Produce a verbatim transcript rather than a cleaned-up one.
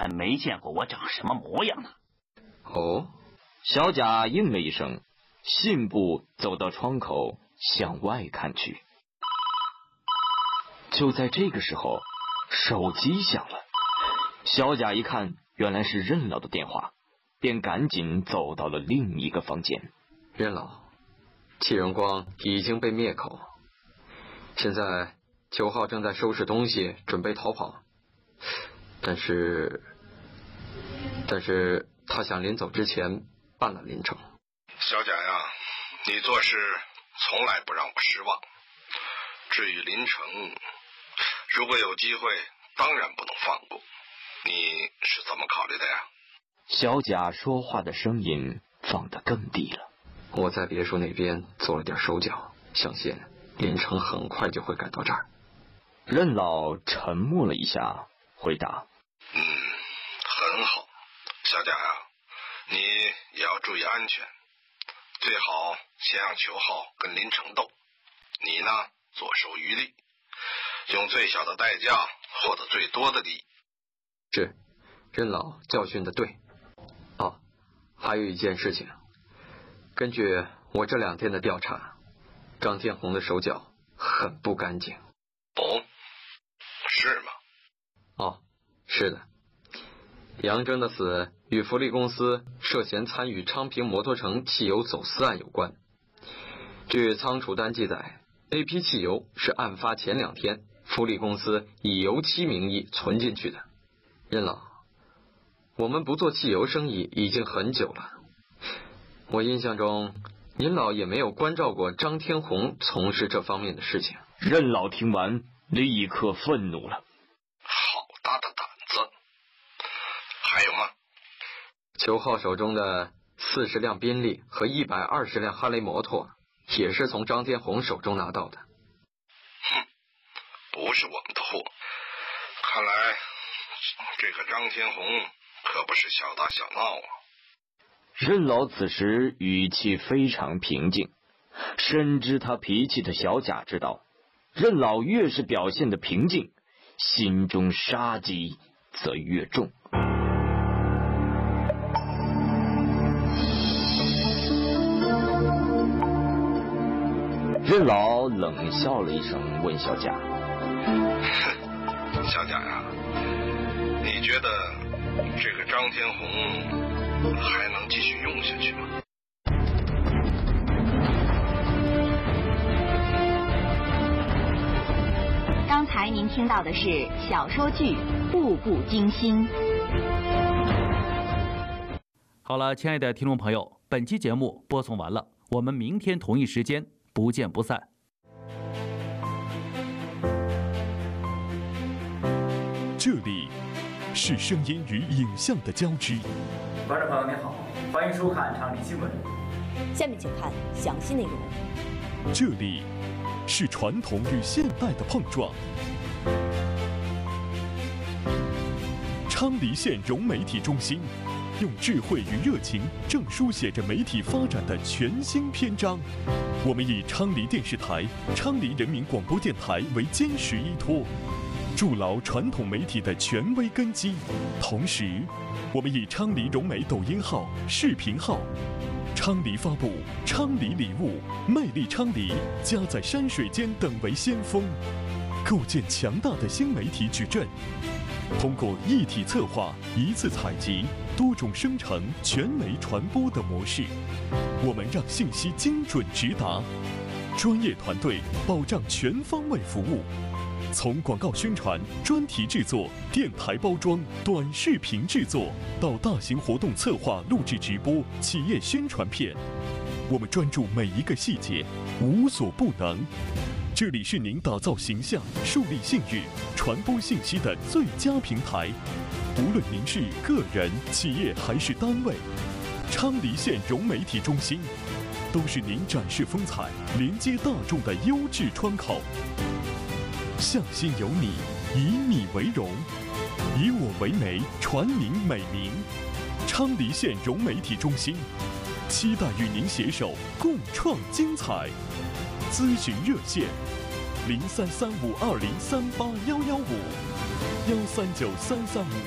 还没见过我长什么模样呢。 哦， 小贾应了一声，信步走到窗口向外看去。就在这个时候，手机响了。小贾一看，原来是任老的电话，便赶紧走到了另一个房间。 任老，戚荣光已经被灭口，现在九号正在收拾东西准备逃跑，但是但是他想临走之前办了林城。 小贾呀，你做事从来不让我失望。至于林城，如果有机会，当然不能放过。你是怎么考虑的呀？ 小贾说话的声音放得更低了。 我在别墅那边做了点手脚，相信林城很快就会赶到这儿。 任老沉默了一下，回答： 嗯，很好。小贾呀，你也要注意安全，最好先让裘浩跟林城斗，你呢坐收渔利，用最小的代价获得最多的利益。 是，任老教训的对。哦，还有一件事情，根据我这两天的调查，张天红的手脚很不干净。 哦，是吗？ 哦，是的。杨征的死与福利公司涉嫌参与昌平摩托城汽油走私案有关。据仓储单记载，那批汽油是案发前两天福利公司以油漆名义存进去的。任老，我们不做汽油生意已经很久了，我印象中您老也没有关照过张天红从事这方面的事情。 任老听完立刻愤怒了。 好大的胆子！还有吗？ 裘浩手中的四十辆宾利和一百二十辆哈雷摩托也是从张天红手中拿到的。 哼，不是我们的货。看来这个张天红可不是小打小闹啊。 任老此时语气非常平静，深知他脾气的小贾知道，任老越是表现的平静，心中杀机则越重。任老冷笑了一声，问小贾： 小贾呀，你觉得这个张天红还能继续用下去吗？ 刚才您听到的是小说剧《步步惊心》。 好了，亲爱的听众朋友，本期节目播送完了，我们明天同一时间不见不散。 这里是声音与影像的交织。 观众朋友您好，欢迎收看昌黎新闻。 下面请看详细内容。 这里是传统与现代的碰撞。昌黎县融媒体中心用智慧与热情，正书写着媒体发展的全新篇章。我们以昌黎电视台、昌黎人民广播电台为坚实依托，筑牢传统媒体的权威根基。同时，我们以昌黎融媒抖音号、视频号、昌黎发布、昌黎礼物、魅力昌黎、家在山水间等为先锋，构建强大的新媒体矩阵。通过一体策划、一次采集、多种生成、全媒传播的模式，我们让信息精准直达，专业团队保障全方位服务。从广告宣传、专题制作、电台包装、短视频制作，到大型活动策划、录制直播、企业宣传片，我们专注每一个细节，无所不能。这里是您打造形象、树立信誉、传播信息的最佳平台。无论您是个人、企业还是单位，昌黎县融媒体中心都是您展示风采、连接大众的优质窗口。向心有你，以你为荣，以我为媒，传您美名。昌黎县融媒体中心期待与您携手共创精彩。咨询热线：零三三五二零三八幺幺五，幺三九三三五